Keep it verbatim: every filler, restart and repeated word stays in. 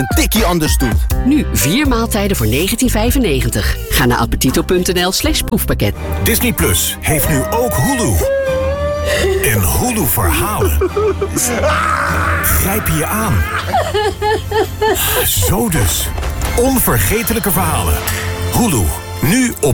een tikkie anders doet. Nu vier maaltijden voor negentien vijfennegentig. Ga naar appetito.nl slash proefpakket. Disney Plus heeft nu ook Hulu. En Hulu verhalen grijpen je aan. Zo dus. Onvergetelijke verhalen. Hulu. Nu op